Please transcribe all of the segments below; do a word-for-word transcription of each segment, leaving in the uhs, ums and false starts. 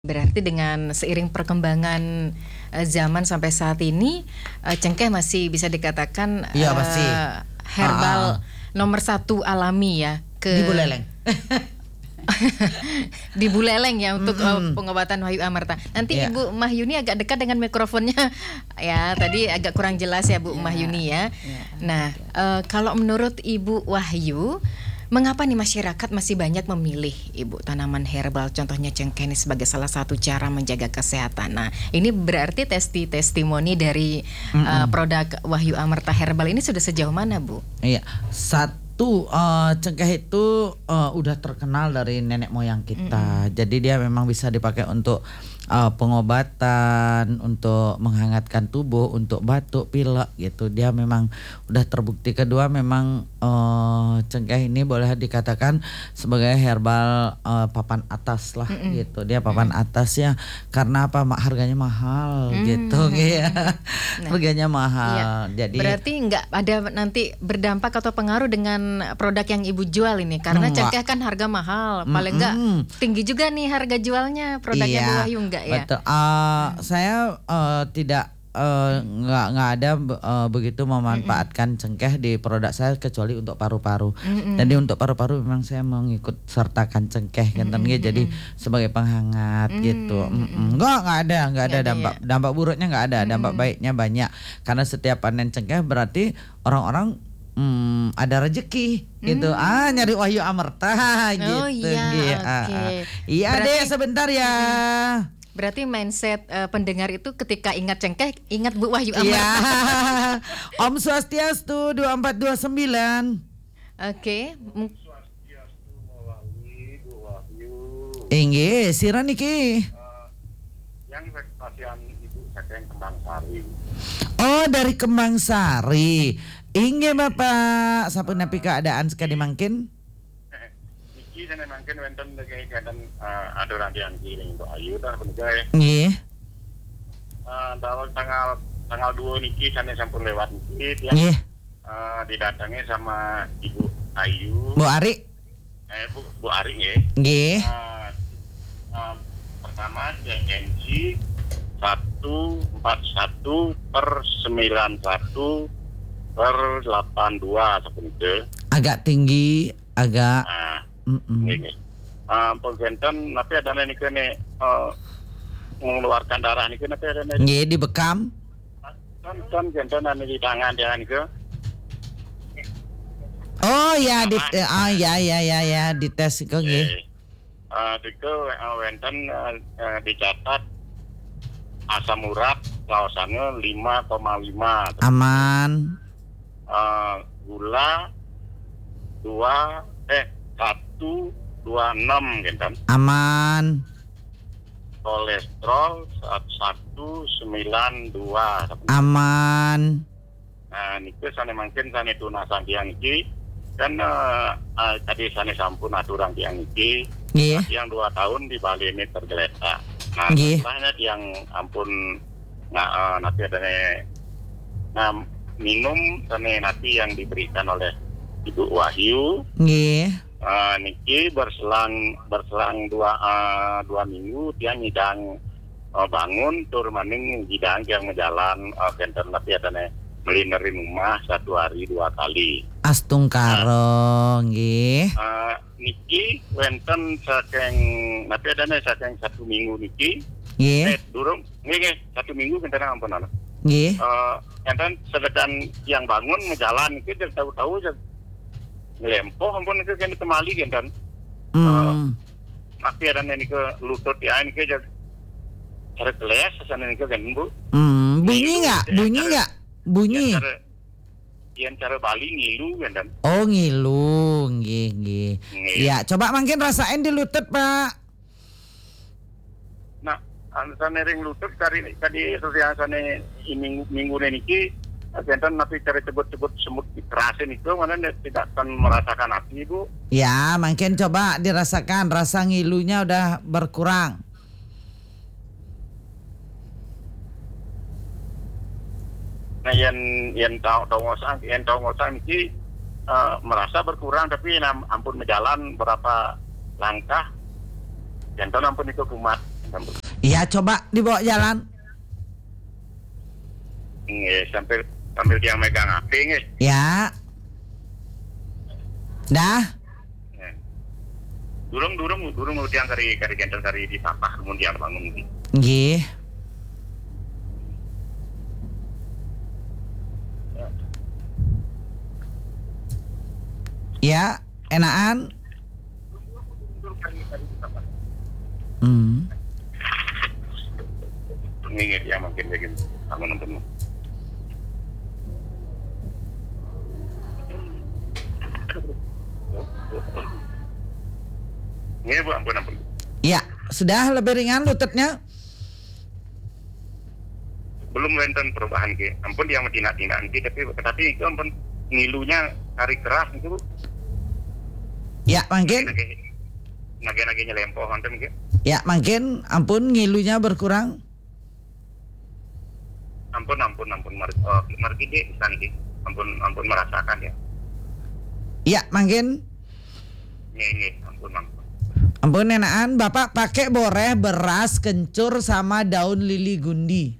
Berarti dengan seiring perkembangan uh, zaman sampai saat ini, uh, cengkeh masih bisa dikatakan Iya uh, masih herbal Ah, ah. nomor satu alami ya ke Di Buleleng. di Buleleng ya untuk uh, Mm-mm. pengobatan Wahyu Amerta. Nanti Ya. Ibu Mahyuni agak dekat dengan mikrofonnya ya. Tadi agak kurang jelas ya Bu Ya, Mahyuni ya. ya, Nah, uh, kalau menurut Ibu Wahyu, mengapa nih masyarakat masih banyak memilih Ibu tanaman herbal, contohnya cengkeh ini sebagai salah satu cara menjaga kesehatan. Nah, ini berarti testi testimoni dari uh, produk Wahyu Amerta Herbal ini sudah sejauh mana, Bu? Iya, satu uh, cengkeh itu uh, udah terkenal dari nenek moyang kita. Jadi dia memang bisa dipakai untuk uh, pengobatan, untuk menghangatkan tubuh, untuk batuk, pilek gitu. Dia memang udah terbukti. Kedua memang uh, cengkeh ini boleh dikatakan sebagai herbal uh, papan atas lah Mm-mm. gitu. Dia papan atas ya karena apa? Ma- Harganya mahal Mm. gitu ya. Nah, Harganya mahal. Iya. Jadi Berarti nggak ada nanti berdampak atau pengaruh dengan produk yang Ibu jual ini, karena Enggak. cengkeh kan harga mahal, paling nggak Mm-mm. tinggi juga nih harga jualnya produknya Iya, Bu Wahyu, enggak ya? betul. Uh, saya uh, tidak uh, nggak nggak ada uh, begitu memanfaatkan cengkeh di produk saya kecuali untuk paru-paru. Mm-mm. Jadi untuk paru-paru memang saya mengikut sertakan cengkeh kan gitu, jadi sebagai penghangat gitu. Mm-mm. Nggak nggak ada nggak ada Nggak ada dampak ya? dampak buruknya nggak ada, dampak baiknya banyak. Karena setiap panen cengkeh berarti orang-orang Hmm, ada rezeki gitu. Ah, nyari Wahyu Amerta gitu. Oh iya, Iya, oke. ah, ah. Iya, Berarti- Dek, sebentar ya. Berarti mindset uh, pendengar itu ketika ingat cengkeh, ingat Bu Wahyu Iya. Amerta. Om Swastiastu dua empat dua sembilan. Oke. M- Swastiastu melalui Bu Wahyu. Inggih, sira niki. Yang pasien Ibu Sekeng Kembang Sari. Oh, dari Kembang Sari. Inggih, Bapak. Sapunapi keadaan sekali mangkin? Niki sana mungkin wonten lagi keadaan adoran yang giling untuk Ayu dah penjai. Nggih. Dalam tanggal tanggal dua niki sana sampun lewat niki ya. Nggih. Eh, didatangi sama Ibu Ayu. Bu Ari. Eh Bu Bu Ari ya. Nggih. Eh, eh, pertama C N G satu empat satu per sembilan satu per delapan dua seperti itu. Agak tinggi, agak Nah, mm-mm. ini. Uh, Penggantian tapi ada nih kene uh, mengeluarkan darah nih kene tapi ada nih Nggih, dibekam. kan kan gantian ane di tangan dia nih ke. Oh ya, di ah ya ya ya ya dites kok nggih. Uh, itu uh, wenten uh, uh, dicatat asam urat lausannya lima koma lima. Aman. Uh, gula dua eh satu dua enam gitu. Aman. Kolesterol satu sembilan dua. Aman. Nah, niku sane mungkin sane tunasan tiang iki kan uh, uh, tadi sane sampun aturan tiang iki Nggih. yang dua tahun di Bali ini tergeletak. Nah, Nggih. setelahnya tiang ampun nah uh, nanti ada nah minum sane nanti yang diberikan oleh Ibu Wahyu. Nggih. Uh, niki berselang berselang dua uh, dua minggu dia ngidang uh, bangun tur maning ngidang yang ngejalan uh, kenten tapi ada nih melinerin rumah satu hari dua kali. Astung karo nggih. Uh, niki wenten saking tapi ada nih saking satu minggu niki Nggih. eh durung nggih nggih satu minggu kenten ampun ana. Nggih. Uh, kenten sedangkan yang bangun ngejalan niki dia tahu-tahu aja ngelempoh ampun itu kan temali kenten. Hmm. Tapi ada nih ke lutut ya ini ke jadi cara keles sana nih ke kan Bu. Hmm, bunyi nggak? Bunyi nggak? Bunyi. Yang cara yang cara Bali ngilu kan dan. Oh, ngilu, nggih, nggih. Nggih. Ya, coba mungkin rasain di lutut, Pak. Nah, anu sana ring lutut kari tadi sosial sana minggu minggu niki Kentan nanti cara cebut-cebut semut dikerasin itu mana tidak akan merasakan api Bu. Ya, mungkin coba dirasakan rasa ngilunya udah berkurang. Nah, yang yang tahu tahu ngosang, yang tahu ngosang ini uh, merasa berkurang tapi nam, ampun menjalan berapa langkah, jantan ampun itu kumat. Sambil, Iya, coba dibawa jalan. nge, sambil sambil dia megang H P nge. Ya. Dah. Nge. Durung durung durung dia kari kari genter kari di sapah kemudian bangun. Nggih. Ya, enakan. Hmm. Nge dia makin bikin sama nonton. Nge bu ampun ampun. Ya, sudah lebih ringan lututnya. Belum wonten perubahan ke. Ampun dia tindak-tindak nanti tapi tapi itu ampun ngilunya hari keras itu. Ya, makin. Nage-nagenya lempoh wonten ke. Ya, makin ampun ngilunya berkurang. Ampun ampun ampun mar oh, margi dia bisa nih. Ampun ampun merasakan ya. Ya, makin. Nge nge ampun ampun. Ampun enakan, Bapak pakai boreh, beras, kencur sama daun lili gundi.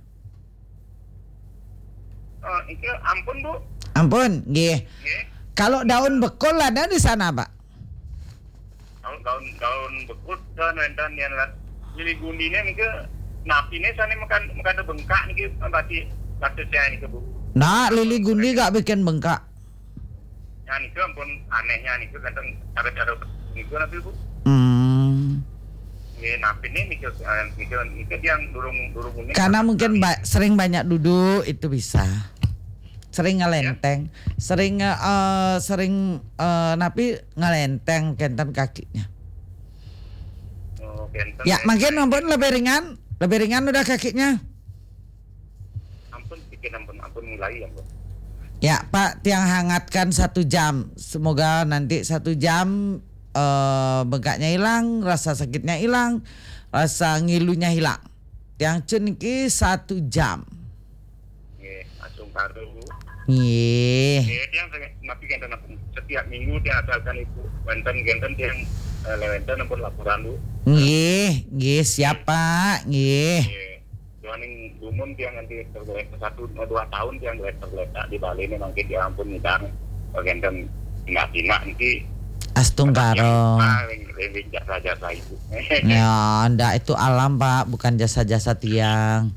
Oh, itu ampun Bu. Ampun, nggih. Nge. Kalau daun bekul ada di sana, Pak? Daun daun daun bekut dan dan yang jadi gundinya nih ke napine sana makan makan bengkak nih ke berarti kasusnya nih ke Bu. Nah, lili gundi gak bikin bengkak. Ya nih ke ampun anehnya nih ke kadang cara-cara nih ke nanti Bu. Hmm. Nih napine nih ke nih ke nih ke yang durung durung ini. Karena mungkin ba- sering banyak duduk itu bisa. Sering ngelenteng, sering uh, sering uh, napi ngelenteng kenten kakinya. Oh, kenten. Ya, makin ampun lebih ringan, lebih ringan udah kakinya. Ampun bikin ampun ampun mulai ya Bu. Ya, Pak, tiang hangatkan satu jam. Semoga nanti satu jam uh, bengkaknya hilang, rasa sakitnya hilang, rasa ngilunya hilang. Tiang cun iki satu jam. Nggih, langsung karo Bu. Nggih. Nggih, dia napi kenten ampun setiap minggu dia asalkan ibu wonten kenten yang lewenten ampun laporan Bu. Nggih, nggih siap Pak, nggih. Nggih. Doaning gumun dia nanti tergeletak satu atau dua tahun dia tergeletak di Bali ini mungkin dia ampun ngidang kenten tinggal-tinggal nanti Astung karo. paling lebih jasa-jasa ibu. Ya, ndak itu alam Pak, bukan jasa-jasa tiang.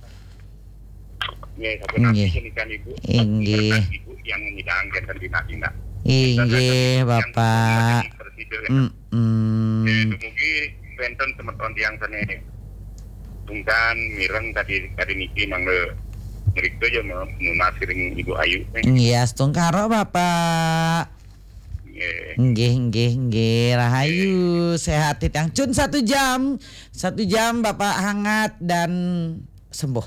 Nggih, tapi nanti Nggih. ini kan ibu. Nggih. Ibu yang ngidang kenten tinggal-tinggal. Nggih, Bapak. Mm. Mm. Mungkin benten teman-teman yang sana tungkan mireng tadi tadi niki mangga mereka aja mau nasiring Ibu Ayu. Nggih, astung karo Bapak. Nggih. Nggih, nggih, nggih, rahayu, sehat tiang cun satu jam, satu jam Bapak hangat dan sembuh.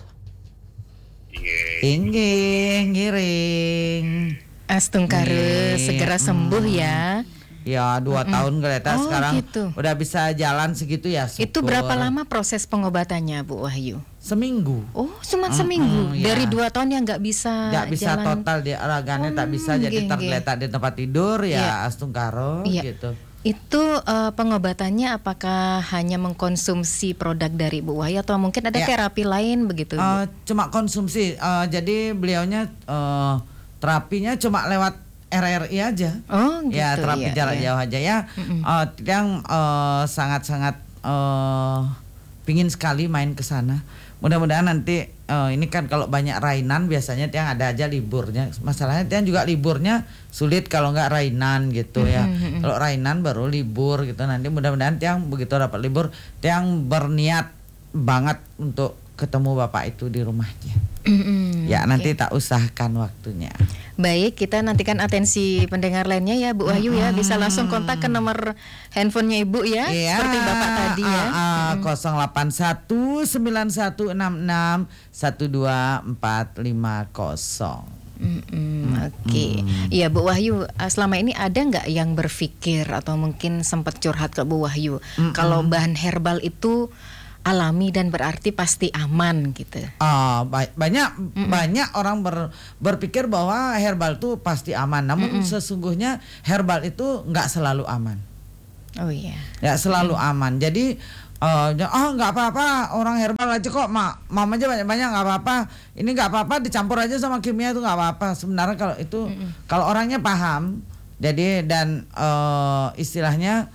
Nggih. Nggih, ngiring. Astungkare Nggih. segera sembuh ya. Ya dua tahun kereta Oh, sekarang gitu. udah bisa jalan segitu ya. Itu syukur. berapa lama proses pengobatannya Bu Wahyu? Seminggu. Oh, cuma Mm-mm, seminggu. ya. Dari dua tahun yang nggak bisa Nggak bisa jalan. total dia olahraganya tak bisa Hmm, jadi nggih, tergeletak di tempat tidur Iya. ya astung karo Iya. gitu. Itu eh, pengobatannya apakah hanya mengkonsumsi produk dari Bu Wahyu atau mungkin ada Ya. terapi lain begitu? Bu? Eh, cuma konsumsi. Eh, jadi beliaunya eh, terapinya cuma lewat R R I aja. Oh, gitu. Ya terapi iya, jarak iya. jauh aja ya. Mm-mm. Eh, yang eh, sangat-sangat eh, pingin sekali main ke sana. Mudah-mudahan nanti eh, ini kan kalau banyak rainan biasanya tiang ada aja liburnya. Masalahnya tiang juga liburnya sulit kalau nggak rainan gitu ya. Mm-mm. Kalau rainan baru libur gitu. Nanti mudah-mudahan tiang begitu dapat libur tiang berniat banget untuk ketemu bapak itu di rumahnya. Mm-mm, Ya nanti oke. tak usahakan waktunya. Baik, kita nantikan atensi pendengar lainnya ya Bu Wahyu ya. Bisa langsung kontak ke nomor handphonenya Ibu ya. Seperti Bapak tadi ya. Uh, uh, nol delapan satu sembilan satu enam enam satu dua empat lima nol. Mm-mm, Oke, iya Bu Wahyu, uh, selama ini ada nggak yang berpikir atau mungkin sempat curhat ke Bu Wahyu kalau bahan herbal itu alami dan berarti pasti aman gitu? Ah, ba- banyak banyak orang ber- berpikir bahwa herbal itu pasti aman. Namun sesungguhnya herbal itu nggak selalu aman. Oh iya. Ya selalu aman. Jadi Uh, oh nggak apa-apa, orang herbal aja kok, mak, mam aja banyak-banyak nggak apa-apa. Ini nggak apa-apa, dicampur aja sama kimia itu nggak apa-apa. Sebenarnya kalau itu, mm-mm. kalau orangnya paham, jadi dan uh, istilahnya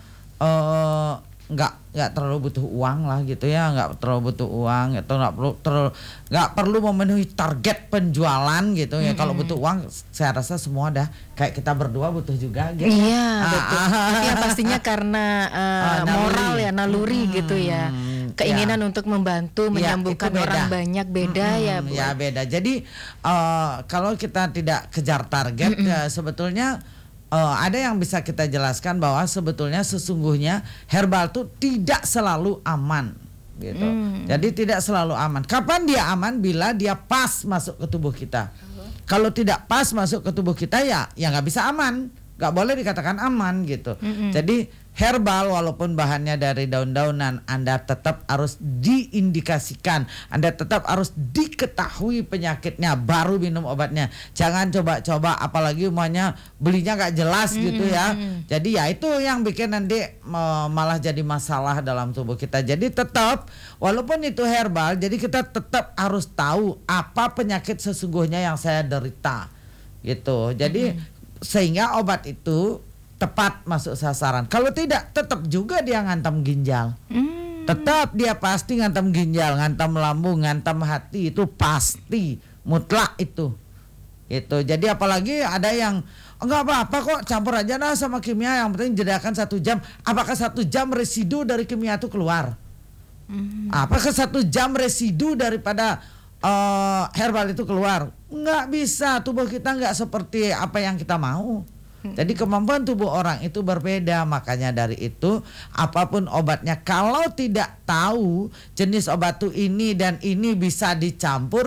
uh, nggak nggak terlalu butuh uang lah gitu ya, nggak terlalu butuh uang, atau nggak perlu terlalu nggak perlu memenuhi target penjualan gitu ya. Mm-hmm. Kalau butuh uang, saya rasa semua dah kayak kita berdua butuh juga gitu. Iya ah, betul. Ah, Tapi ya pastinya karena uh, ah, moral ya, naluri hmm, gitu ya, keinginan ya. Untuk membantu menyembuhkan ya, orang banyak beda hmm, ya Bu. Ya beda. Jadi uh, kalau kita tidak kejar target, mm-hmm. ya, sebetulnya Uh, ada yang bisa kita jelaskan bahwa sebetulnya sesungguhnya herbal itu tidak selalu aman gitu. Mm. Jadi tidak selalu aman. Kapan dia aman? Bila dia pas masuk ke tubuh kita. Uh-huh. Kalau tidak pas masuk ke tubuh kita ya ya nggak bisa aman. Nggak boleh dikatakan aman gitu. Mm-hmm. Jadi herbal walaupun bahannya dari daun-daunan, Anda tetap harus diindikasikan, Anda tetap harus diketahui penyakitnya baru minum obatnya. Jangan coba-coba, apalagi umumnya belinya nggak jelas mm-hmm. gitu ya. Jadi ya itu yang bikin nanti uh, malah jadi masalah dalam tubuh kita. Jadi tetap walaupun itu herbal, jadi kita tetap harus tahu apa penyakit sesungguhnya yang saya derita gitu. Jadi mm-hmm. sehingga obat itu tepat masuk sasaran. Kalau tidak, tetap juga dia ngantam ginjal. Hmm. Tetap dia pasti ngantam ginjal, ngantam lambung, ngantam hati, itu pasti mutlak itu. Itu. Jadi apalagi ada yang enggak apa-apa kok, campur aja nah sama kimia, yang penting jediakan satu jam. Apakah satu jam residu dari kimia itu keluar? Hmm. Apakah satu jam residu daripada uh, herbal itu keluar? Enggak bisa. Tubuh kita enggak seperti apa yang kita mau. Jadi kemampuan tubuh orang itu berbeda. Makanya dari itu apapun obatnya, kalau tidak tahu jenis obat itu ini dan ini bisa dicampur,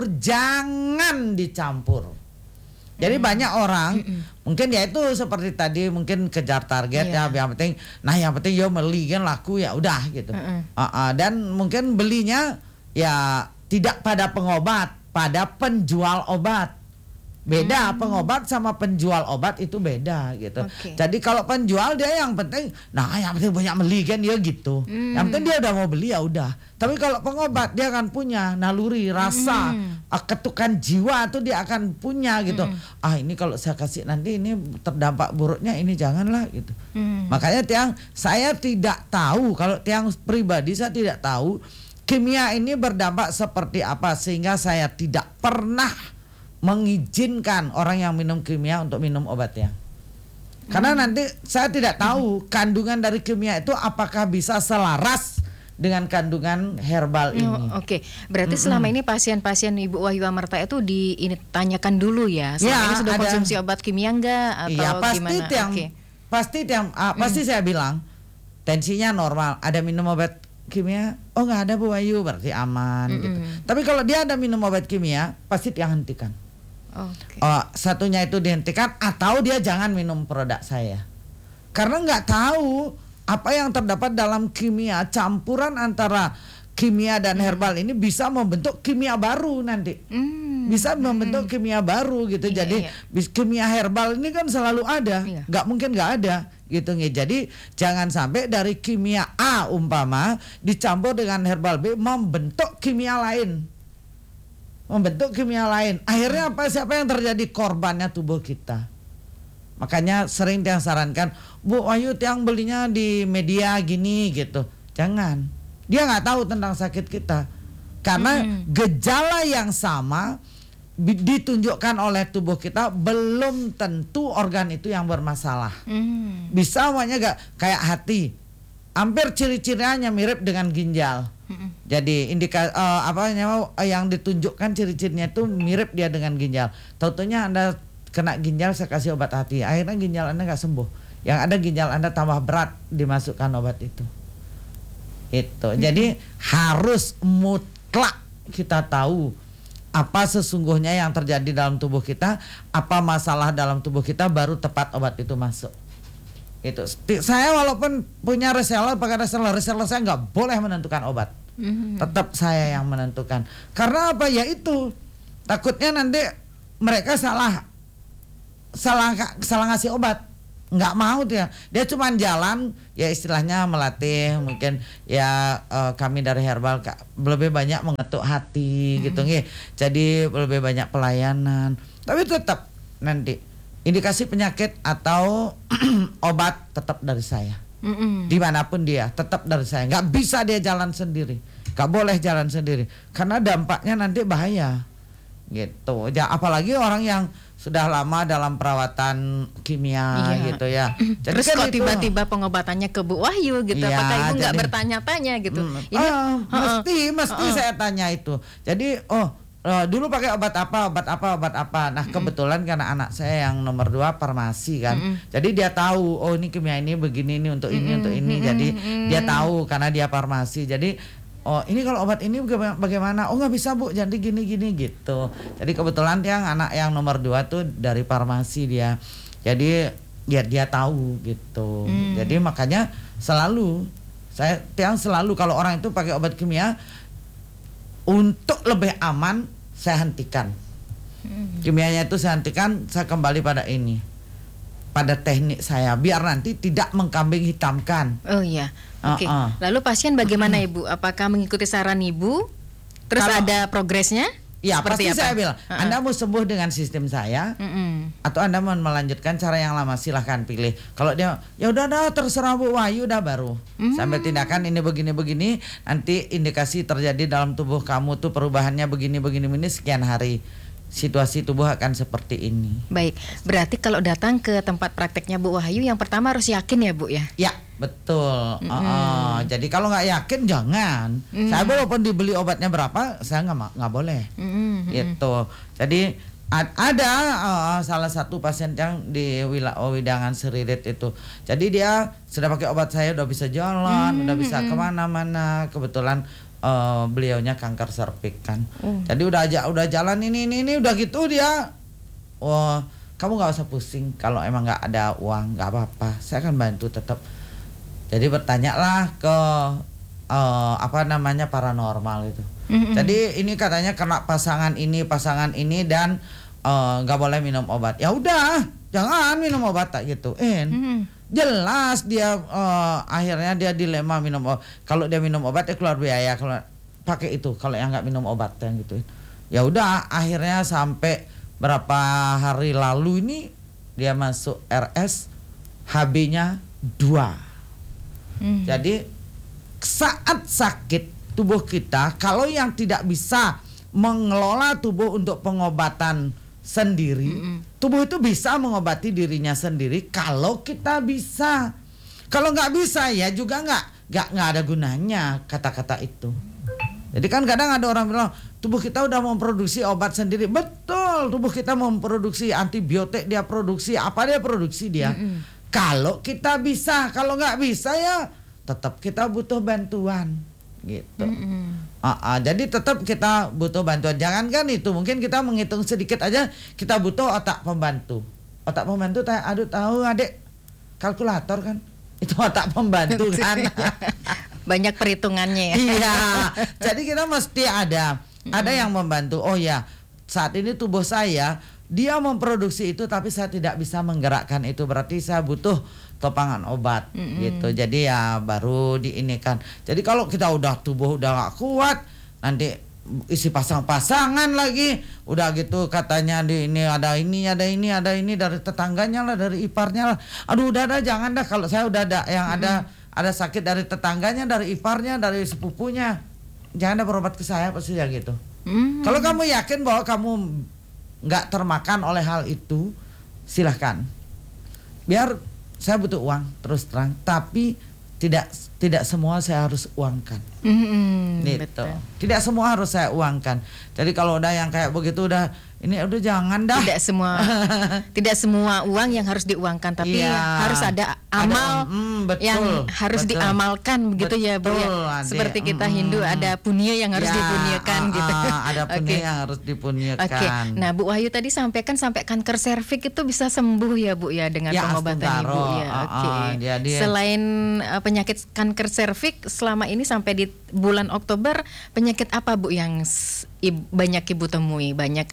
jangan dicampur. Jadi mm. banyak orang Mm-mm. mungkin ya itu seperti tadi, mungkin kejar target yeah. ya, yang penting nah yang penting yo beli kan laku ya udah gitu. uh, uh, dan mungkin belinya ya tidak pada pengobat, pada penjual obat. Beda, hmm. pengobat sama penjual obat itu beda gitu. Okay. Jadi kalau penjual dia yang penting, nah yang penting banyak beli kan dia gitu. Hmm. Yang penting dia udah mau beli ya udah. Tapi kalau pengobat dia akan punya naluri, rasa, hmm. ketukan jiwa tuh dia akan punya gitu. Hmm. Ah ini kalau saya kasih nanti ini terdampak buruknya ini janganlah gitu. Hmm. Makanya Tiang, saya tidak tahu, kalau Tiang pribadi saya tidak tahu kimia ini berdampak seperti apa, sehingga saya tidak pernah mengizinkan orang yang minum kimia untuk minum obatnya. Karena hmm. nanti saya tidak tahu hmm. kandungan dari kimia itu apakah bisa selaras dengan kandungan herbal ini. Oh, Oke, okay. Berarti mm-mm. selama ini pasien-pasien Ibu Wahyu Amarta itu ditanyakan dulu ya, selama ya, ini sudah ada, konsumsi obat kimia enggak atau iya, pasti gimana? Yang, okay. Pasti yang ah, mm. pasti saya bilang tensinya normal, ada minum obat kimia, oh nggak ada Bu Wahyu, berarti aman mm-mm. gitu. Tapi kalau dia ada minum obat kimia, pasti dia hentikan. Okay. Oh, satunya itu dihentikan atau dia jangan minum produk saya. Karena nggak tahu apa yang terdapat dalam kimia, campuran antara kimia dan herbal ini bisa membentuk kimia baru nanti. Mm. Bisa membentuk mm. kimia baru gitu. Iya, Jadi iya. kimia herbal ini kan selalu ada, iya. nggak mungkin nggak ada gitu nih. Jadi jangan sampai dari kimia A umpama dicampur dengan herbal B membentuk kimia lain. Membentuk kimia lain. Akhirnya apa? Siapa yang terjadi? Korbannya tubuh kita. Makanya sering Tiang sarankan, Bu Wahyu Tiang belinya di media gini gitu. Jangan. Dia nggak tahu tentang sakit kita. Karena hmm. gejala yang sama ditunjukkan oleh tubuh kita belum tentu organ itu yang bermasalah. Hmm. Bisa namanya gak kayak hati. Hampir ciri-cirinya mirip dengan ginjal. Mm-mm. Jadi indika uh, apa namanya uh, yang ditunjukkan ciri-cirinya itu mirip dia dengan ginjal. Tahu-taunya Anda kena ginjal, saya kasih obat hati, akhirnya ginjal Anda nggak sembuh. Yang ada ginjal Anda tambah berat dimasukkan obat itu. Itu. Mm-hmm. Jadi harus mutlak kita tahu apa sesungguhnya yang terjadi dalam tubuh kita, apa masalah dalam tubuh kita, baru tepat obat itu masuk. Itu saya walaupun punya reseller, pakai reseller, reseller saya nggak boleh menentukan obat. Mm-hmm. Tetap saya yang menentukan. Karena apa? Ya itu takutnya nanti mereka salah salah salah ngasih obat. nggak mau dia. Dia cuma jalan ya istilahnya melatih mungkin ya uh, kami dari Herbal lebih banyak mengetuk hati mm-hmm. gitu nggih. Jadi lebih banyak pelayanan. Tapi tetap nanti indikasi penyakit atau obat tetap dari saya. Mm-hmm. Dimanapun dia tetap dari saya. Nggak bisa dia jalan sendiri. Nggak boleh jalan sendiri karena dampaknya nanti bahaya. Gitu. Ya apalagi orang yang sudah lama dalam perawatan kimia iya. gitu ya. Jadi terus kan kok tiba-tiba pengobatannya ke Bu Wahyu gitu. Ya, apakah Ibu nggak bertanya-tanya gitu? Hmm, Ini uh, mesti mesti uh, uh. saya tanya itu. Jadi oh uh, dulu pakai obat apa, obat apa, obat apa. Nah, kebetulan karena anak saya yang nomor dua farmasi kan. Mm-hmm. Jadi dia tahu oh ini kimia ini begini ini untuk ini mm-hmm. untuk ini. Jadi mm-hmm. dia tahu karena dia farmasi. Jadi oh ini kalau obat ini bagaimana? Oh nggak bisa Bu, jadi gini-gini gitu. Jadi kebetulan yang anak yang nomor dua tuh dari farmasi dia. Jadi ya dia tahu gitu. Hmm. Jadi makanya selalu saya yang selalu kalau orang itu pakai obat kimia untuk lebih aman saya hentikan. Hmm. Kimianya itu saya hentikan, saya kembali pada ini. Pada teknik saya biar nanti tidak mengkambing hitamkan. Oh iya. Oke. Okay. Uh-uh. Lalu pasien bagaimana Ibu? Apakah mengikuti saran Ibu? Terus kalau, ada progresnya? Ya pasti apa? Saya bilang uh-uh. Anda mau sembuh dengan sistem saya, uh-uh. atau Anda mau melanjutkan cara yang lama silahkan pilih. Kalau dia ya udah dah terserah Bu Wahyu udah baru uh-huh. sambil tindakan ini begini begini nanti indikasi terjadi dalam tubuh kamu tuh perubahannya begini begini begini sekian hari. Situasi tubuh akan seperti ini. Baik, berarti kalau datang ke tempat prakteknya Bu Wahyu yang pertama harus yakin ya Bu ya? Ya, betul. Mm-hmm. Uh, uh, jadi kalau nggak yakin jangan. Mm-hmm. Saya walaupun dibeli obatnya berapa, saya nggak nggak boleh. Mm-hmm. Gitu. Jadi ad, ada uh, salah satu pasien yang di wilayah Widangan Seririt itu. Jadi dia sudah pakai obat saya udah bisa jalan, mm-hmm. udah bisa kemana-mana. Kebetulan Uh, beliaunya kanker serviks kan, uh. jadi udah aja udah jalan ini ini ini udah gitu dia, wah kamu nggak usah pusing kalau emang nggak ada uang nggak apa-apa, saya akan bantu tetap. Jadi bertanyalah ke uh, apa namanya paranormal itu. Mm-hmm. Jadi ini katanya kena pasangan ini pasangan ini dan nggak uh, boleh minum obat. Ya udah jangan minum obat tak gituin. Mm-hmm. Jelas dia uh, akhirnya dia dilema minum obat. Kalau dia minum obat ya keluar biaya, kalau pakai itu kalau yang nggak minum obat yang gitu. Ya udah akhirnya sampai berapa hari lalu ini dia masuk R S, H B-nya dua. Hmm. Jadi saat sakit tubuh kita kalau yang tidak bisa mengelola tubuh untuk pengobatan sendiri, mm-hmm. tubuh itu bisa mengobati dirinya sendiri kalau kita bisa. Kalau nggak bisa ya juga nggak nggak nggak ada gunanya kata-kata itu. Jadi kan kadang ada orang bilang tubuh kita udah memproduksi obat sendiri. Betul, tubuh kita memproduksi antibiotik, dia produksi apa dia produksi dia. Mm-hmm. Kalau kita bisa, kalau nggak bisa ya tetap kita butuh bantuan gitu. Mm-hmm. Uh, uh, jadi tetap kita butuh bantuan. Jangankan itu, mungkin kita menghitung sedikit aja kita butuh otak pembantu. Otak pembantu, aduh tahu adik kalkulator kan, itu otak pembantu kan. Banyak perhitungannya ya. Iya. Jadi kita mesti ada, ada yang membantu. Oh ya, saat ini tubuh saya dia memproduksi itu, tapi saya tidak bisa menggerakkan itu. Berarti saya butuh topangan obat mm-hmm. gitu. Jadi ya baru diinikan. Jadi kalau kita udah tubuh udah gak kuat, nanti isi pasang-pasangan lagi. Udah gitu katanya di ini ada ini, ada ini, ada ini dari tetangganya lah, dari iparnya lah. Aduh udah dah jangan dah, kalau saya udah ada yang mm-hmm. ada ada sakit dari tetangganya, dari iparnya, dari sepupunya. Jangan dah berobat ke saya pasti ya gitu. Mm-hmm. Kalau kamu yakin bahwa kamu nggak termakan oleh hal itu, silahkan. Biar saya butuh uang terus terang, tapi tidak tidak semua saya harus uangkan. Mm-hmm, gitu. Betul. Tidak semua harus saya uangkan. Jadi kalau udah yang kayak begitu udah ini udah jangan dah. Tidak semua tidak semua uang yang harus diuangkan, tapi iya, harus ada amal ada, mm, betul, yang harus betul. diamalkan begitu betul, ya Bu ya. Ade. Seperti kita mm, Hindu ada punya yang harus ya, dipunyakan uh, gitu. Uh, ada punya okay. yang harus dipunyakan. Oke. Okay. Nah, Bu Wahyu tadi sampaikan sampai kanker serviks itu bisa sembuh ya Bu ya dengan ya, pengobatan Ibu ya. Oke. Okay. Uh, uh, Selain uh, penyakit kanker serviks selama ini sampai di bulan Oktober, penyakit apa Bu yang ibu, banyak Ibu temui, banyak uh, pasien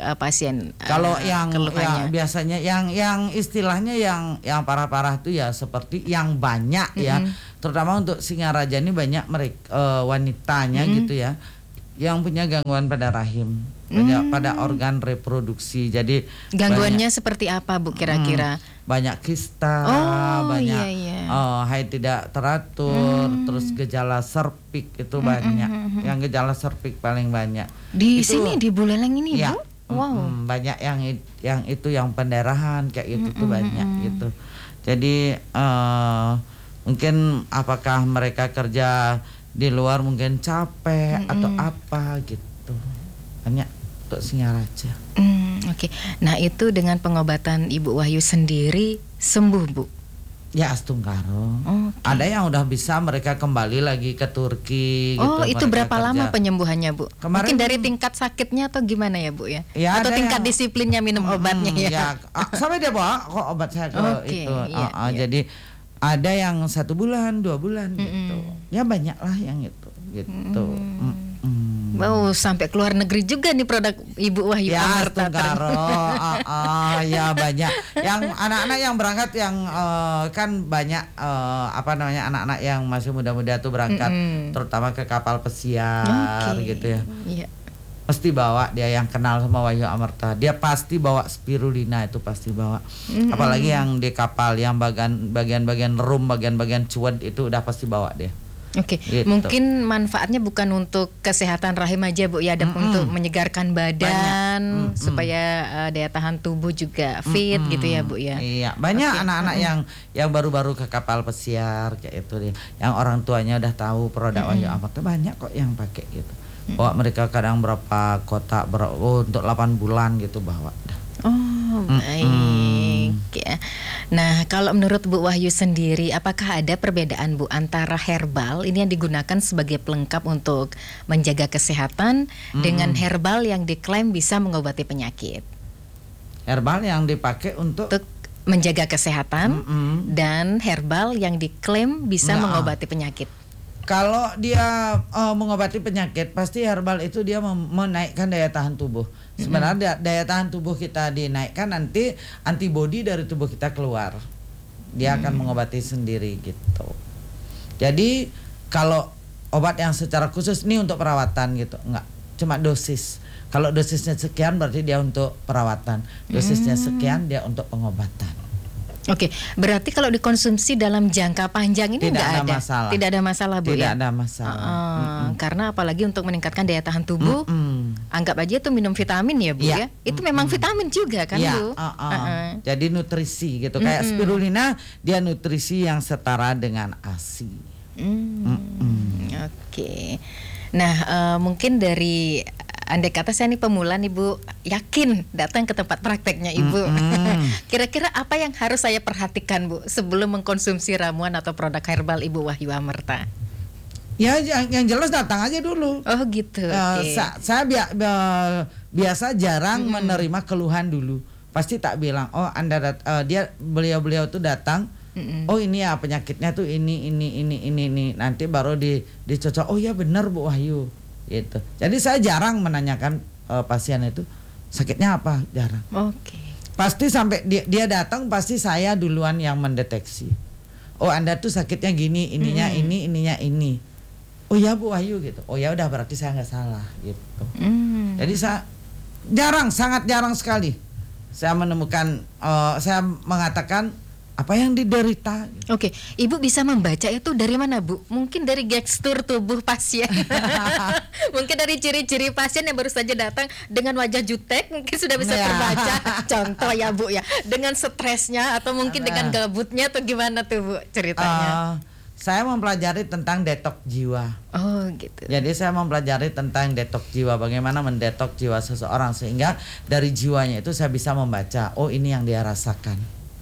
pasien? Kalau uh, yang keluhannya? yang biasanya yang yang istilahnya yang yang parah-parah tuh ya seperti yang banyak ya, Mm-mm. terutama untuk Singaraja ini banyak mereka uh, wanitanya Mm-mm. gitu ya, yang punya gangguan pada rahim, banyak pada organ reproduksi. Jadi Gangguannya banyak, seperti apa Bu kira-kira? banyak kista, Oh, banyak iya, iya. uh, haid tidak teratur, Hmm. terus gejala serpik itu Hmm, banyak. hmm, hmm, hmm. Yang gejala serpik paling banyak. Di Itu- sini di Buleleng ini Ya, Bu? Wow. mm-mm, banyak yang it- yang itu yang pendarahan kayak gitu tuh Mm-mm. banyak gitu. Jadi eh, mungkin apakah mereka kerja di luar mungkin capek Mm-mm. atau apa gitu. Banyak untuk Singaraja. Hmm, oke. Nah, itu dengan pengobatan Ibu Wahyu sendiri sembuh, Bu? Ya Astungkaro. Oke. Ada yang udah bisa mereka kembali lagi ke Turki Oh, gitu. itu mereka berapa lama kerja. penyembuhannya, Bu? Kemarin- Mungkin dari tingkat sakitnya atau gimana ya, Bu ya? Ya, atau ada tingkat yang- disiplinnya minum obatnya Hmm, ya? Ah, sampai dia bawa kok obat saya ke Oke, itu. iya, Ah, ah, iya. Jadi ada yang satu bulan, dua bulan Mm-mm. gitu. Ya banyak lah yang itu gitu. Mm. Mm-mm. Wow, sampai keluar negeri juga nih produk Ibu Wahyu Ya Amerta. Astungkaro, ah, ah, ya banyak. Yang anak-anak yang berangkat yang eh, kan banyak eh, apa namanya anak-anak yang masih muda-muda tuh berangkat, Mm-mm. terutama ke kapal pesiar Oke. gitu ya. Iya. Pasti bawa dia yang kenal sama Wahyu Amerta. Dia pasti bawa spirulina itu pasti bawa. Mm-mm. Apalagi yang di kapal yang bagian bagian-bagian rum, bagian-bagian cuan itu udah pasti bawa dia. Oke, Gitu. mungkin manfaatnya bukan untuk kesehatan rahim aja Bu ya, ada Mm-mm. untuk menyegarkan badan Mm-mm. supaya uh, daya tahan tubuh juga fit Mm-mm. gitu ya Bu ya. Iya, banyak Oke. anak-anak yang yang baru-baru ke kapal pesiar kayak itu dia. Yang orang tuanya udah tahu produk Wahyu Amerta banyak kok yang pakai gitu. Bawa mereka kadang berapa kotak ber- oh, untuk delapan bulan gitu bawa. Oh, baik ya. Nah, kalau menurut Bu Wahyu sendiri, apakah ada perbedaan Bu antara herbal ini yang digunakan sebagai pelengkap untuk menjaga kesehatan dengan herbal yang diklaim bisa mengobati penyakit? Herbal yang dipakai untuk Untuk menjaga kesehatan Mm-mm. dan herbal yang diklaim bisa Nah. mengobati penyakit. Kalau dia eh, mengobati penyakit, pasti herbal itu dia mem- menaikkan daya tahan tubuh. Sebenarnya da- daya tahan tubuh kita dinaikkan, nanti antibodi dari tubuh kita keluar. Dia akan mengobati sendiri gitu. Jadi kalau obat yang secara khusus ini untuk perawatan gitu, enggak, cuma dosis. Kalau dosisnya sekian berarti dia untuk perawatan. Dosisnya sekian dia untuk pengobatan. Oke, berarti kalau dikonsumsi dalam jangka panjang ini Tidak nggak ada ada, masalah. tidak ada masalah Bu Tidak ya? ada masalah. Ah, Mm-mm. karena apalagi untuk meningkatkan daya tahan tubuh, Mm-mm. anggap aja itu minum vitamin ya Bu Iya. ya. Itu memang vitamin juga kan Iya, Bu? uh-uh. Uh-uh. Jadi nutrisi gitu. Kayak Mm-mm. spirulina dia nutrisi yang setara dengan ASI. Hmm, Mm-mm. Oke. Nah, eh, mungkin dari andai kata saya nih pemula nih Bu, yakin datang ke tempat prakteknya Ibu. Mm-mm. Kira-kira apa yang harus saya perhatikan Bu sebelum mengkonsumsi ramuan atau produk herbal Ibu Wahyu Amerta? Ya yang, yang jelas datang aja dulu. Oh gitu. Eh, Oke. sa- saya bia- bia- biasa jarang menerima keluhan dulu. Pasti tak bilang, oh Anda dat- eh, dia beliau-beliau tuh datang. Mm-mm. Oh ini ya penyakitnya tuh ini ini ini ini ini nanti baru di dicocok. Oh ya benar Bu Wahyu gitu. Jadi saya jarang menanyakan eh, pasien itu sakitnya apa, jarang. Oke. Pasti sampai dia, dia datang pasti saya duluan yang mendeteksi. Oh Anda tuh sakitnya gini, ininya Mm-mm. ini, ininya ini. Oh ya Bu Wahyu gitu. Oh ya udah berarti saya nggak salah gitu. Hmm. Jadi saya jarang, sangat jarang sekali saya menemukan, eh, saya mengatakan apa yang diderita. Oke, Ibu bisa membaca itu dari mana Bu? Mungkin dari gestur tubuh pasien. Mungkin dari ciri-ciri pasien yang baru saja datang dengan wajah jutek, mungkin sudah bisa Ya. terbaca. Contoh ya Bu ya, dengan stresnya atau mungkin dengan Nah. gabutnya atau gimana tuh Bu ceritanya? Eh, saya mempelajari tentang detok jiwa. Oh gitu. Jadi saya mempelajari tentang detok jiwa, bagaimana mendetok jiwa seseorang sehingga dari jiwanya itu saya bisa membaca, oh ini yang dia rasakan.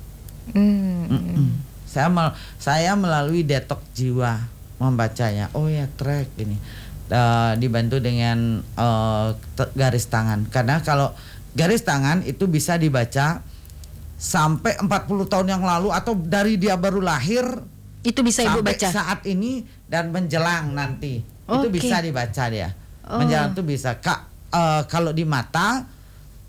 Hmm. Mm-mm. Saya mel- saya melalui detok jiwa membacanya. Oh ya track ini. Eh, dibantu dengan eh, te- garis tangan. Karena kalau garis tangan itu bisa dibaca sampai empat puluh tahun yang lalu atau dari dia baru lahir Itu bisa Ibu sampai baca. saat ini dan menjelang nanti. Itu Oke. bisa dibaca dia. Oh. Menjelang itu bisa. Kak, eh, kalau di mata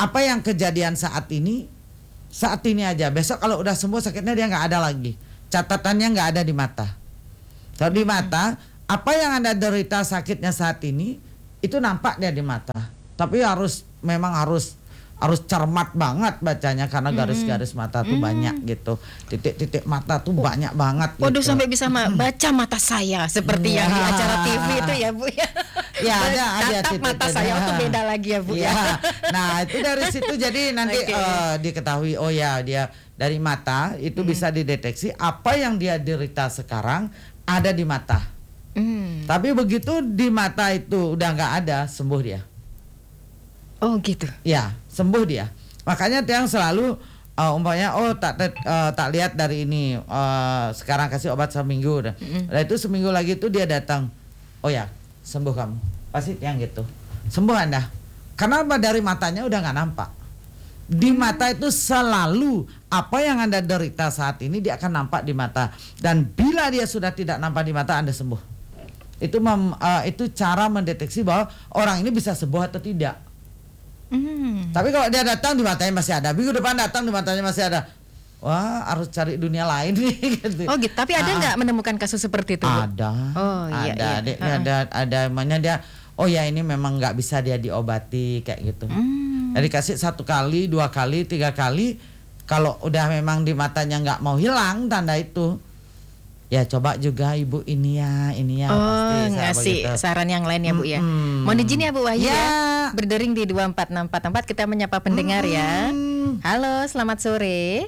apa yang kejadian saat ini, saat ini aja. Besok kalau udah sembuh sakitnya dia nggak ada lagi. Catatannya nggak ada di mata. Kalau di mata, apa yang Anda derita sakitnya saat ini itu nampak dia di mata. Tapi harus memang harus harus cermat banget bacanya karena garis-garis mata tuh Hmm. banyak gitu. Titik-titik mata tuh banyak banget gitu. Waduh, sampai bisa ma- baca mata saya seperti yang di Ya. acara T V itu ya Bu ya. Ya, ada ada Tatap titik mata tadi. saya itu Ya. beda lagi ya Bu ya. Ya. Nah, itu dari situ jadi nanti Oke. eh, diketahui oh ya dia dari mata itu bisa dideteksi apa yang dia derita sekarang ada di mata. Hmm. Tapi begitu di mata itu udah nggak ada, sembuh dia. Oh gitu. Ya, sembuh dia. Makanya Tiang selalu uh, umpamanya oh tak tak, uh, tak lihat dari ini uh, sekarang kasih obat seminggu udah. Nah, itu seminggu lagi tuh dia datang. Oh ya, sembuh kamu. Pasti Tiang gitu. Sembuh Anda. Karena apa? Dari matanya udah nggak nampak. Di mata itu selalu apa yang Anda derita saat ini dia akan nampak di mata. Dan bila dia sudah tidak nampak di mata Anda sembuh. Itu mem, uh, itu cara mendeteksi bahwa orang ini bisa sembuh atau tidak. Hmm. Tapi kalau dia datang di matanya masih ada, minggu depan datang di matanya masih ada, wah harus cari dunia lain nih. Gitu. Oh gitu. Tapi ada Ah, nggak menemukan kasus seperti itu Bu? Ada, Oh, iya, ada, iya. Dek. Ah. ada, ada, namanya dia. Oh ya ini memang nggak bisa dia diobati kayak gitu. Hmm. Jadi kasih satu kali, dua kali, tiga kali. Kalau udah memang di matanya nggak mau hilang tanda itu, ya coba juga ibu ini ya, ini ya. Oh, pasti saya ngasih begitu. saran yang lain ya Bu ya. Mm-mm. Mohon izin ya Bu Wahyu ya. Ya. Berdering di dua empat enam empat empat kita menyapa pendengar ya. Hmm. Halo, selamat sore.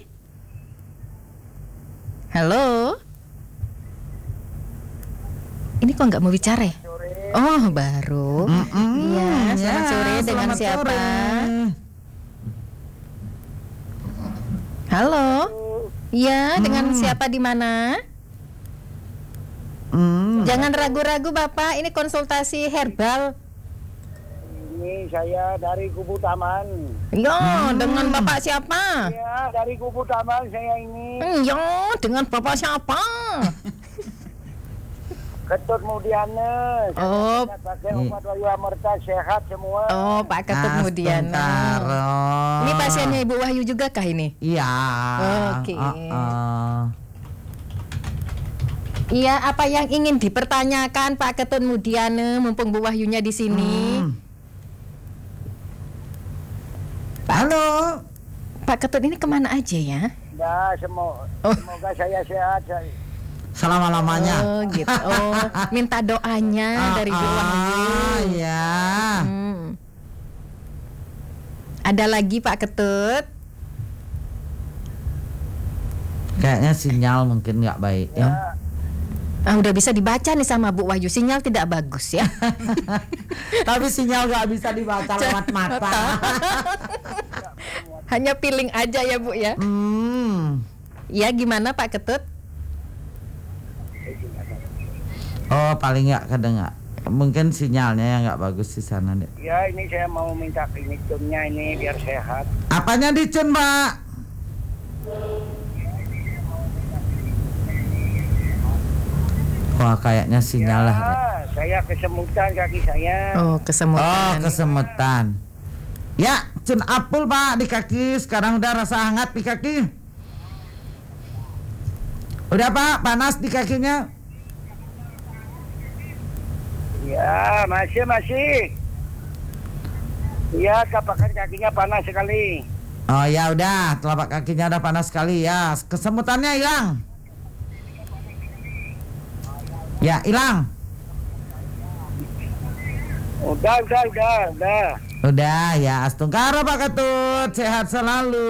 Halo. Ini kok nggak mau bicara ya? Oh, baru. Mm-mm. Iya, selamat Ya, sore. Dengan selamat siapa? sore. Halo. Iya, dengan Hmm. siapa di mana? Hmm. Jangan ragu-ragu Bapak, ini konsultasi herbal. Ini saya dari Kubu Taman. Yo, Hmm. dengan Bapak siapa? Ya, dari Kubu Taman saya ini. Yo, dengan Bapak siapa? Ketut Mudiana. Saya Oh. tidak pakai obat Wayu Amerta, sehat semua. Oh, Pak Ketut Mudiana. Astungkaro. Ini pasiennya Ibu Wahyu juga kah ini? Iya. Oke. Uh-uh. Iya, apa yang ingin dipertanyakan Pak Ketut Mudiana mumpung Bu Wahyunya di sini? Hmm. Halo. Pak Ketut ini kemana aja ya? Nah, semoga, Oh. semoga saya sehat. Saya. Selama-lamanya. Oh, gitu. Oh, minta doanya dari Bu Wahyu. Ah, ya. Hmm. Ada lagi Pak Ketut? Kayaknya sinyal mungkin nggak baik ya. Ah, udah bisa dibaca nih sama Bu Wahyu. Sinyal tidak bagus ya. Tapi sinyal nggak bisa dibaca lewat mata. Hanya feeling aja ya Bu ya. Hmm. Ya gimana Pak Ketut? Oh, paling nggak kedengar. Mungkin sinyalnya yang nggak bagus di sana deh. Ya, ini saya mau minta klinikumnya ini biar sehat. Apanya dicun, Pak? Wah, kayaknya sinyal lah. Ya, saya kesemutan kaki saya. Oh, Oh, kesemutan. kesemutan. Ya, cun apel Pak di kaki. Sekarang udah rasa hangat di kaki. Udah Pak, panas di kakinya. Ya, masih masih. Ya, tapakan kakinya panas sekali. Oh ya udah, telapak kakinya udah panas sekali ya. Kesemutannya hilang. Ya, hilang. Udah, udah, udah, udah. Udah ya, Astungkaro Pak Ketut, sehat selalu.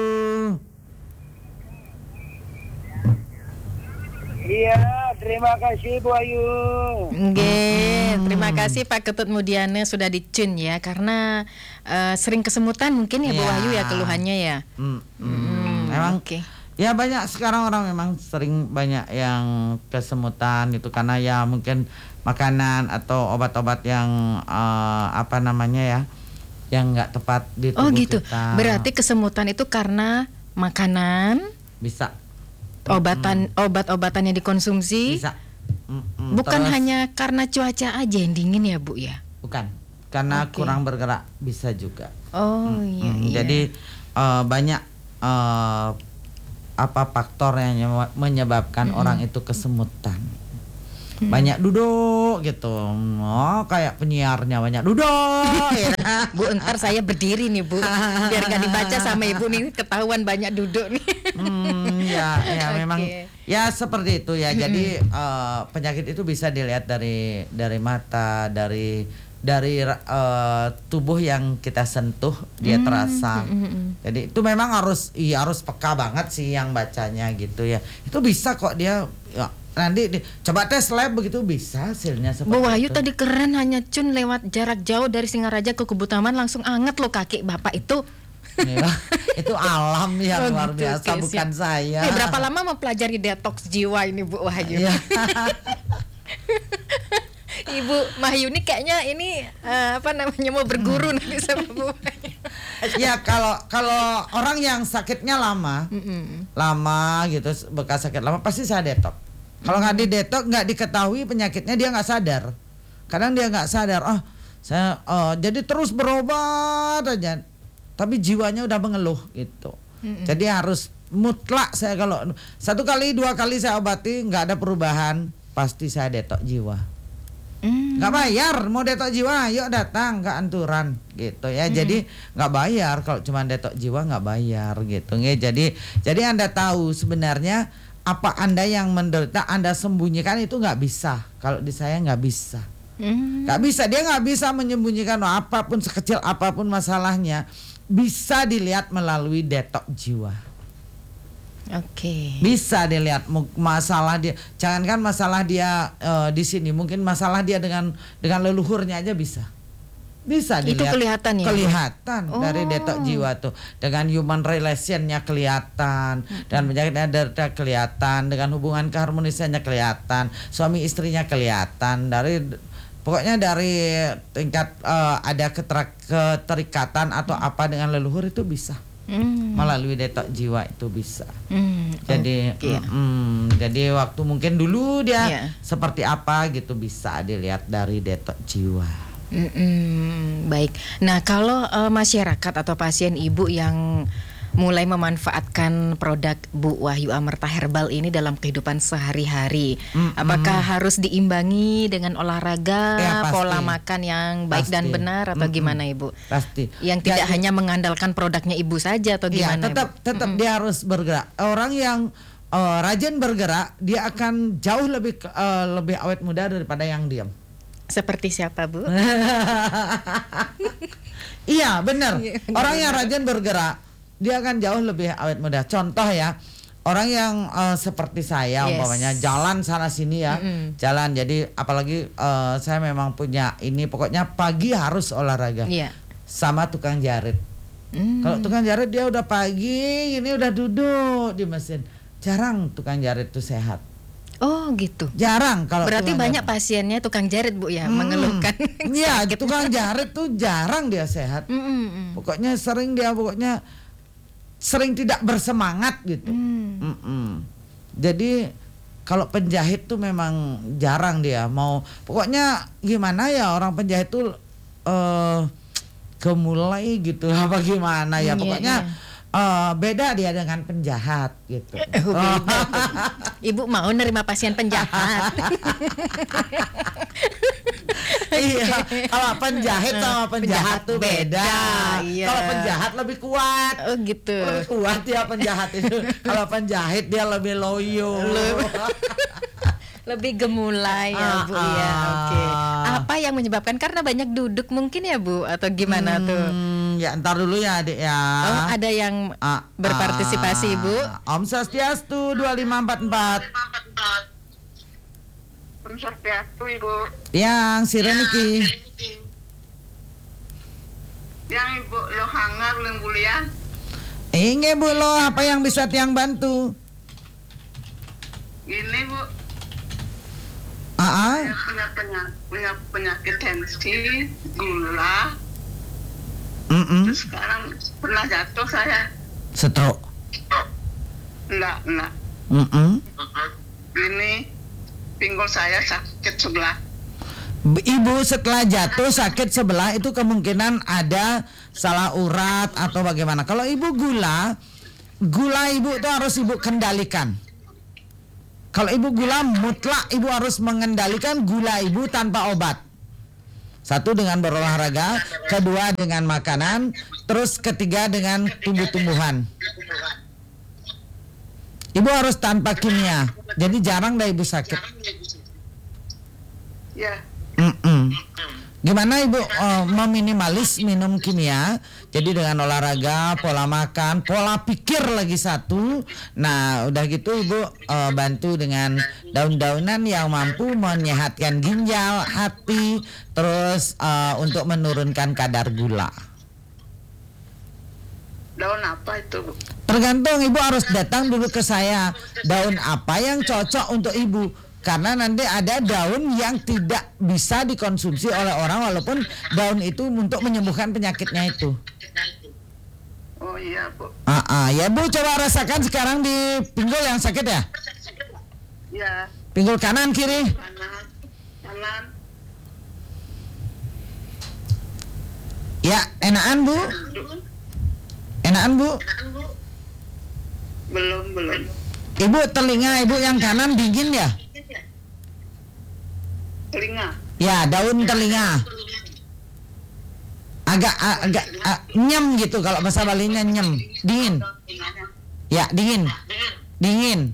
Iya, terima kasih Bu Ayu. Nggih, terima kasih Pak Ketut Mudiana sudah dicun ya karena eh, sering kesemutan mungkin ya Bu Iya. Wahyu ya keluhannya ya. Hmm, Hmm, hmm, Emang oke. ya banyak sekarang orang memang sering banyak yang kesemutan itu karena ya mungkin makanan atau obat-obat yang eh, apa namanya ya yang nggak tepat di tubuh Oh gitu. kita. Berarti kesemutan itu karena makanan, bisa obatan obat-obatan yang dikonsumsi. bisa Mm-mm. Bukan Terus- hanya karena cuaca aja yang dingin ya Bu ya. bukan karena Oke. kurang bergerak bisa juga. Oh iya, Hmm, iya. Jadi eh, banyak eh, apa faktor yang nyeba- menyebabkan orang itu kesemutan. Banyak duduk gitu. Oh, kayak penyiarnya banyak duduk. gitu. Bu, ntar saya berdiri nih Bu, biar gak dibaca sama Ibu nih, ketahuan banyak duduk nih. Hmm, ya, ya Oke. memang ya seperti itu ya. Jadi eh, penyakit itu bisa dilihat dari dari mata, dari dari eh, tubuh yang kita sentuh dia terasa. Jadi itu memang harus iya harus peka banget sih yang bacanya gitu ya. Itu bisa kok dia ya, nanti di, coba tes lab begitu bisa hasilnya seperti Bu Wahyu itu. tadi keren, hanya cun lewat jarak jauh dari Singaraja ke Kubu Taman langsung anget loh kaki Bapak itu. Inilah, itu alam yang Oh, luar gitu. biasa Oke, bukan siap. saya. Eh, berapa lama mempelajari detox jiwa ini Bu Wahyu? Iya. Ibu Mahyu ini kayaknya ini eh, apa namanya mau berguru nanti sama Bu Wahyu. Ya kalau kalau orang yang sakitnya lama, lama gitu bekas sakit lama pasti saya detok. Kalau nggak di detok nggak diketahui penyakitnya dia nggak sadar. Kadang dia nggak sadar. Oh saya oh, jadi terus berobat aja, tapi jiwanya udah mengeluh gitu. Jadi harus mutlak saya kalau satu kali dua kali saya obati nggak ada perubahan pasti saya detok jiwa. Hmm. Nggak bayar, mau detok jiwa, yuk datang ke Anturan gitu ya. Jadi nggak bayar kalau cuma detok jiwa nggak bayar gitu ya. Jadi jadi Anda tahu sebenarnya apa Anda yang menderita Anda sembunyikan itu nggak bisa. Kalau di saya nggak bisa, Hmm. nggak bisa. Dia nggak bisa menyembunyikan apapun sekecil apapun masalahnya bisa dilihat melalui detok jiwa. Oke. Bisa dilihat mu- masalah dia, jangankan masalah dia eh, di sini, mungkin masalah dia dengan dengan leluhurnya aja bisa. Bisa Itu dilihat. kelihatan ya, Bu? Kelihatan dari Oh. detok jiwa tuh. Dengan human relationnya kelihatan, dan penyakitnya derita kelihatan, dengan hubungan keharmonisannya kelihatan, suami istrinya kelihatan, dari pokoknya dari tingkat eh, ada keter- keterikatan atau apa dengan leluhur itu bisa. Hmm. Melalui detok jiwa itu bisa. Hmm. Jadi, Oke. mm, jadi waktu mungkin dulu dia Iya. seperti apa gitu bisa dilihat dari detok jiwa. Mm-mm, baik. Nah, kalau eh, masyarakat atau pasien ibu yang mulai memanfaatkan produk Bu Wahyu Amerta Herbal ini dalam kehidupan sehari-hari, Mm-mm. apakah harus diimbangi dengan olahraga, Ya, pasti. pola makan yang baik dan Pasti. benar, atau Mm-mm. gimana Ibu? Pasti. Yang tidak Ya, hanya mengandalkan produknya Ibu saja atau Iya, gimana? tetap Ibu? tetap dia harus bergerak. Orang yang eh, rajin bergerak, dia akan jauh lebih eh, lebih awet muda daripada yang diam. Seperti siapa Bu? Iya, benar. Iya, benar, Orang yang benar. rajin bergerak, dia akan jauh lebih awet muda. Contoh ya, orang yang eh, seperti saya, Yes. umpamanya jalan sana sini ya, Mm-mm. jalan. Jadi apalagi eh, saya memang punya ini, pokoknya pagi harus olahraga. Iya. Sama tukang jarit. Hmm. Kalau tukang jarit dia udah pagi, ini udah duduk di mesin. Jarang tukang jarit itu sehat. Oh gitu. Jarang kalau Berarti tukang banyak jarit. pasiennya tukang jarit Bu ya, Hmm. mengeluhkan. Iya, sakit. tukang jarit tuh jarang dia sehat. Mm-mm. Pokoknya sering dia pokoknya sering tidak bersemangat gitu. Hmm. Mm-mm. Jadi kalau penjahit tuh memang jarang dia mau. Pokoknya gimana ya orang penjahit tuh eh gemulai gitu apa gimana ya. Iya, Pokoknya iya. eh, beda dia dengan penjahat gitu. Oh, beda. Ibu mau nerima pasien penjahat. Iya, kalau penjahit sama penjahat tuh beda. beda, iya. Kalau penjahat lebih kuat. Oh gitu. Lebih kuat ya penjahat itu. Kalau penjahit dia lebih loyo. Lebih gemulai ya Bu Ah, ya. ah. Oke. Apa yang menyebabkan, karena banyak duduk mungkin ya Bu, atau gimana tuh? Hmm, ya ntar dulu ya adik ya. Oh, ada yang Ah, berpartisipasi ah. Bu. Om Swastiastu dua lima empat empat. Om Swastiastu Ibu. Yang si Reniki. Yang Ibu lo hangar yang kuliah. Inge Bu lo apa yang bisa tiang bantu? Gini Bu, Ah, ah. saya punya penyakit, punya penyakit tensi, gula. Mm-mm. Terus sekarang pernah jatuh saya. Stroke. Enggak, enggak. Mm-mm. Ini pinggul saya sakit sebelah. Ibu setelah jatuh sakit sebelah itu kemungkinan ada salah urat atau bagaimana. Kalau ibu gula, gula ibu itu harus ibu kendalikan. Kalau ibu gula mutlak ibu harus mengendalikan gula ibu tanpa obat. Satu dengan berolahraga, kedua dengan makanan, terus ketiga dengan tumbuh-tumbuhan. Ibu harus tanpa kimia. Jadi jarang dah ibu sakit. Ya. Mm-mm. Gimana ibu uh, meminimalis minum kimia? Jadi dengan olahraga, pola makan, pola pikir lagi satu. Nah udah gitu ibu uh, bantu dengan daun-daunan yang mampu menyehatkan ginjal, hati, terus uh, untuk menurunkan kadar gula. Daun apa itu, Bu? Tergantung, ibu harus datang dulu ke saya. Daun apa yang cocok untuk ibu? Karena nanti ada daun yang tidak bisa dikonsumsi oleh orang walaupun daun itu untuk menyembuhkan penyakitnya itu. Oh iya, Bu. Ah, ah, ya Bu, coba rasakan sekarang di pinggul yang sakit ya? Ya. Pinggul kanan kiri? Kanan. Kanan. Ya, enakan Bu? Enakan Bu? Belum, belum. Ibu telinga ibu yang kanan dingin ya? Telinga. Ya, daun telinga. Agak a- agak a- nyem gitu kalau bahasa Balinya nyem, dingin. Ya, dingin. Dingin.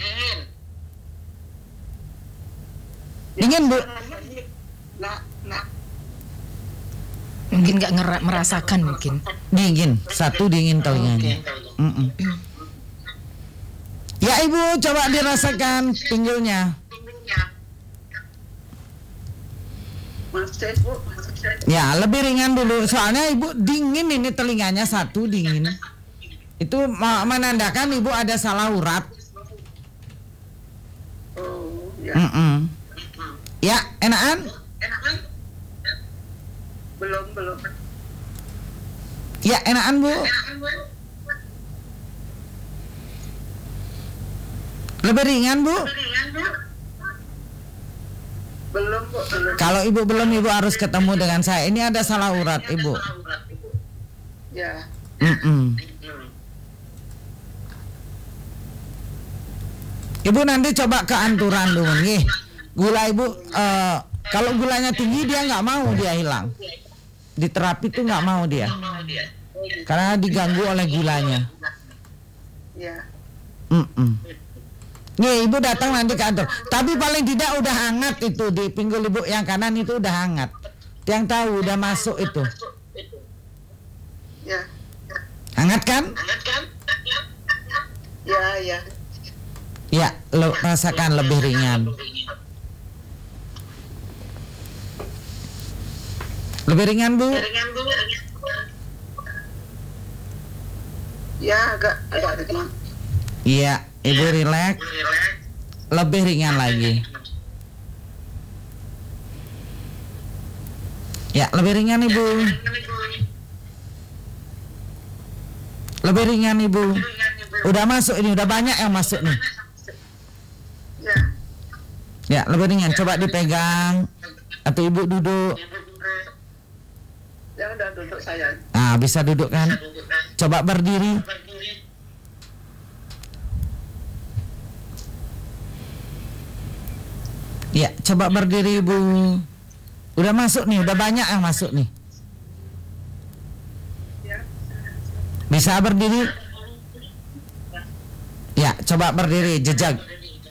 Dingin, Bu. Nah, nah. Mungkin nggak ngera- merasakan mungkin. Dingin. Satu dingin telinganya. Mm-mm. Ya, Ibu coba dirasakan pinggulnya. Masih, Bu. Masih. Ya, lebih ringan dulu. Soalnya Ibu dingin ini telinganya satu dingin. Itu ma- menandakan Ibu ada salah urat. Oh, ya. Mm-mm. Ya, enakan? Belum, belum. Ya, enakan Bu. Lebih ringan Bu. Belum, Bu. Belum. Kalau Ibu belum, Ibu harus ketemu dengan saya. Ini ada salah urat Ibu. Ya. Mm-mm. Ibu nanti coba ke anturan dulu nih. Gula Ibu, eh, kalau gulanya tinggi dia nggak mau dia hilang. Di terapi tuh nggak mau dia. Karena diganggu oleh gulanya. Ya. Mm-mm. Nih Ibu datang nanti ke kantor. Tapi paling tidak udah hangat itu di pinggul Ibu yang kanan itu udah hangat. Yang tahu udah masuk itu. Ya. Hangat kan? Ya, ya. Ya, lo rasakan lebih ringan. Lebih ringan Bu? Ya, agak agak ringan. Iya, Ibu rileks. Lebih ringan lagi. Ya, lebih ringan Ibu. Lebih ringan Ibu. Udah masuk ini, udah banyak yang masuk nih. Ya. Ya, lebih ringan. Coba dipegang. Atau Ibu duduk. Ya udah duduk saya. Ah, bisa duduk kan? Coba berdiri. Ya, coba berdiri Ibu. Udah masuk nih, udah banyak yang masuk nih. Ya. Bisa berdiri? Ya, coba berdiri, jejak.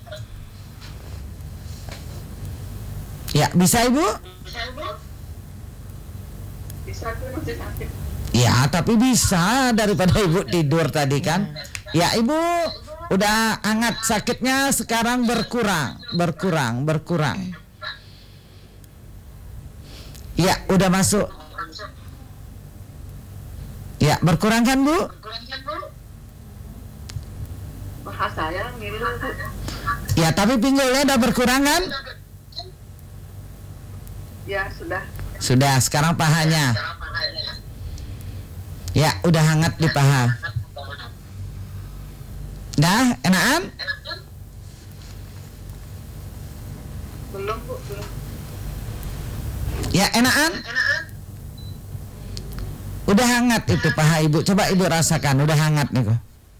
Ya, bisa Ibu? Bisa tuh masih sakit. Ya, tapi bisa daripada Ibu tidur tadi kan. Ya, Ibu udah hangat, sakitnya sekarang berkurang, berkurang, berkurang. Ya, udah masuk. Ya, berkurang kan Bu? Paha saya miring, Bu. Ya, tapi pinggulnya udah berkurang kan? Ya, sudah. Sudah, sekarang pahanya. Ya, udah hangat di paha. Dah, enakan? Belum, Bu. Belum. Ya, enakan? Udah hangat itu paha ibu. Coba ibu rasakan, udah hangat nih kok.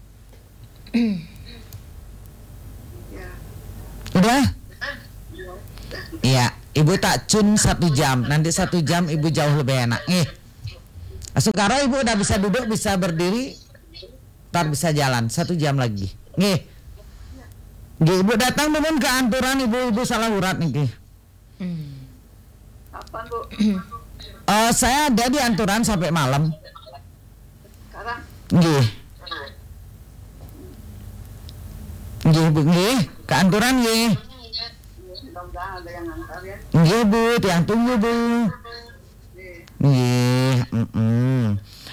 Ya. Udah? Iya, ibu tak cun satu jam. Nanti satu jam ibu jauh lebih enak. Nih. Sekarang ibu udah bisa duduk, bisa berdiri, ntar bisa jalan. Satu jam lagi. Nih. Nih, ibu datang belum ke anturan, ibu-ibu salah urat nih. Kapan, Bu? Uh, saya ada di anturan sampai malam. Sekarang? Nggih. Nggih, Bu, nggih. Ke anturan nggih. Mudah-mudahan ada yang ngantar ya. Nggih, Bu, tiang tunggu, Bu. Nggih, heeh.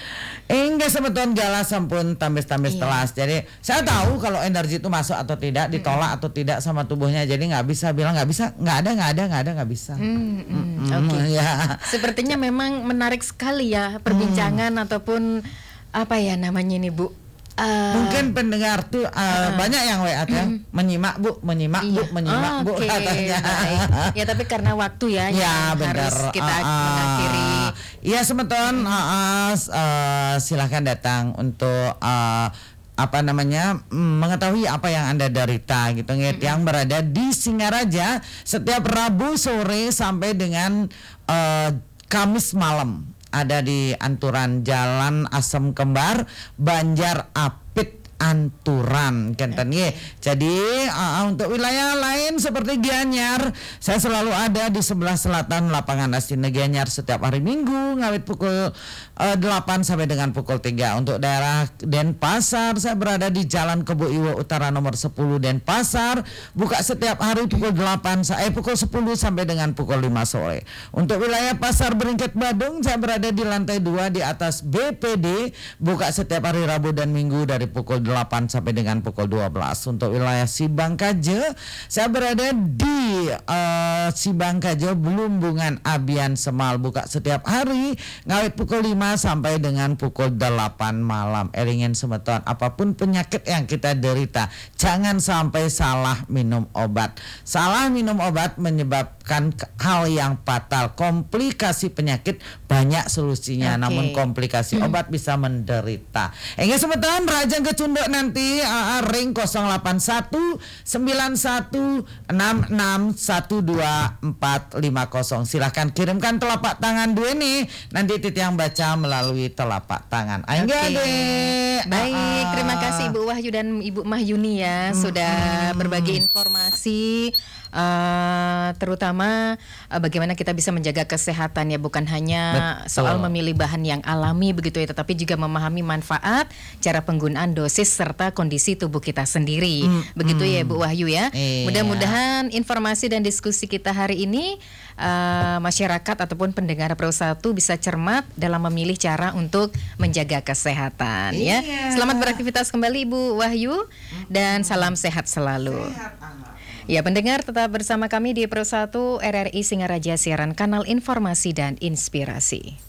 Eh, enggak sebetulnya gala sampun tambis-tambis Iya. telas. Jadi saya tahu kalau energi itu masuk atau tidak, ditolak atau tidak sama tubuhnya. Jadi nggak bisa bilang nggak bisa, nggak ada, nggak ada, nggak ada, nggak bisa. Hmm, hmm, Mm, oke. ya. Sepertinya memang menarik sekali ya perbincangan ataupun apa ya namanya ini Bu. Eh, Mungkin pendengar tuh uh, banyak yang W A ya, menyimak Bu, menyimak iya. Bu, menyimak Oh, Bu oke, katanya. baik. Ya tapi karena waktu ya, Ya yang benar. harus kita Ah, ah. mengakhiri. Iya semeton, ah, ah, s- ah, silahkan datang untuk ah, apa namanya mm, mengetahui apa yang Anda derita gitu nggih, yang berada di Singaraja setiap Rabu sore sampai dengan eh, Kamis malam. Ada di Anturan Jalan Asem Kembar, Banjar Apit, Anturan Kenten nggih. Jadi uh, untuk wilayah lain seperti Gianyar, saya selalu ada di sebelah selatan lapangan Astina Gianyar setiap hari Minggu ngawit pukul uh, delapan sampai dengan pukul tiga. Untuk daerah Denpasar saya berada di Jalan Kebo Iwo Utara nomor sepuluh Denpasar, buka setiap hari pukul delapan eh pukul sepuluh sampai dengan pukul lima sore. Untuk wilayah Pasar Beringkit Badung saya berada di lantai dua di atas B P D, buka setiap hari Rabu dan Minggu dari pukul delapan sampai dengan pukul dua belas. Untuk wilayah Sibangkaje saya berada di uh, Sibangkaje Belumbungan Abian Semal, buka setiap hari ngawit pukul lima sampai dengan pukul delapan malam. Eringin semeton, apapun penyakit yang kita derita, jangan sampai salah minum obat. Salah minum obat menyebabkan ke- hal yang fatal. Komplikasi penyakit banyak solusinya, Oke. namun komplikasi obat bisa menderita. Enggak semeton, Rajang Kecunduk nanti uh, ring nol delapan satu sembilan satu enam enam satu dua empat lima nol. Silahkan kirimkan telapak tangan dua nih, nanti Titi yang baca melalui telapak tangan. Ayo Oke. Dek. Baik, Ah, terima kasih Ibu Wahyu dan Ibu Mahyuni ya sudah berbagi informasi eh, terutama eh, bagaimana kita bisa menjaga kesehatan ya, bukan hanya Betul. soal memilih bahan yang alami begitu ya, tetapi juga memahami manfaat, cara penggunaan dosis serta kondisi tubuh kita sendiri. Begitu ya Bu Wahyu ya. Iya. Mudah-mudahan informasi dan diskusi kita hari ini eh, masyarakat ataupun pendengar Pro satu bisa cermat dalam memilih cara untuk menjaga kesehatan ya. Iya. Selamat beraktivitas kembali Ibu Wahyu dan salam sehat selalu. Ya, pendengar tetap bersama kami di Pro satu R R I Singaraja, siaran kanal informasi dan inspirasi.